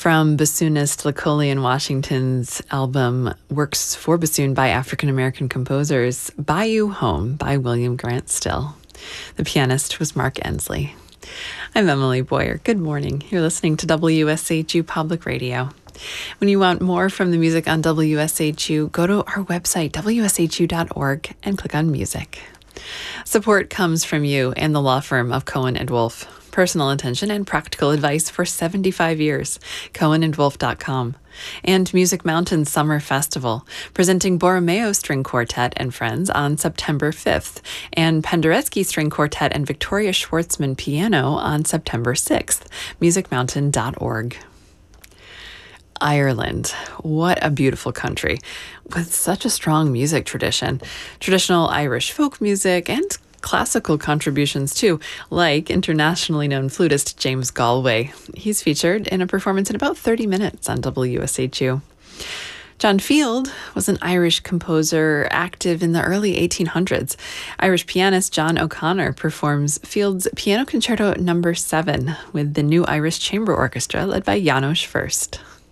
From bassoonist Lacolian Washington's album Works for Bassoon by African American Composers, Bayou Home by William Grant Still. The pianist was Mark Ensley. I'm Emily Boyer. Good morning. You're listening to WSHU Public Radio. When you want more from the music on WSHU, go to our website, wshu.org, and click on music. Support comes from you and the law firm of Cohen & Wolf. Personal attention and practical advice for 75 years. CohenandWolf.com. And Music Mountain Summer Festival, presenting Borromeo String Quartet and Friends on September 5th, and Penderecki String Quartet and Victoria Schwartzman Piano on September 6th. MusicMountain.org. Ireland. What a beautiful country with such a strong music tradition. Traditional Irish folk music and classical contributions too, like internationally known flutist James Galway. He's featured in a performance in about 30 minutes on WSHU. John Field was an Irish composer active in the early 1800s. Irish pianist John O'Connor performs Field's Piano Concerto No. 7 with the New Irish Chamber Orchestra led by János Fürst.